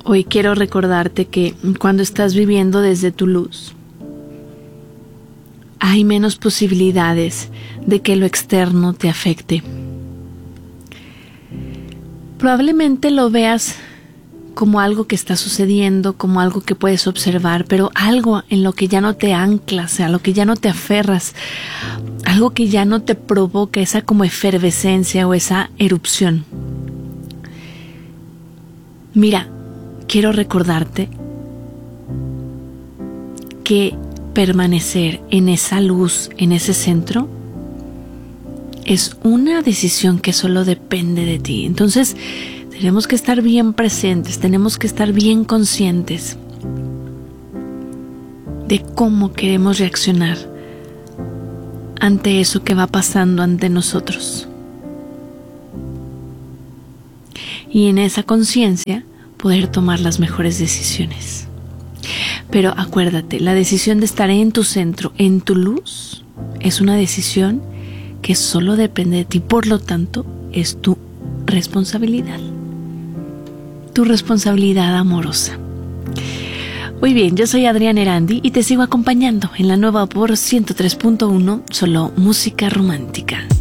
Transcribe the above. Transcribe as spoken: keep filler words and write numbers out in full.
Hoy quiero recordarte que cuando estás viviendo desde tu luz, hay menos posibilidades de que lo externo te afecte. Probablemente lo veas como algo que está sucediendo, como algo que puedes observar, pero algo en lo que ya no te anclas, a lo que ya no te aferras, algo que ya no te provoca esa como efervescencia o esa erupción. Mira, quiero recordarte que permanecer en esa luz, en ese centro, es una decisión que solo depende de ti. Entonces, tenemos que estar bien presentes, tenemos que estar bien conscientes de cómo queremos reaccionar ante eso que va pasando ante nosotros. Y en esa conciencia poder tomar las mejores decisiones. Pero acuérdate, la decisión de estar en tu centro, en tu luz, es una decisión que solo depende de ti, por lo tanto, es tu responsabilidad. Tu responsabilidad amorosa. Muy bien, yo soy Adriana Erandi y te sigo acompañando en la nueva por ciento tres punto uno, solo música romántica.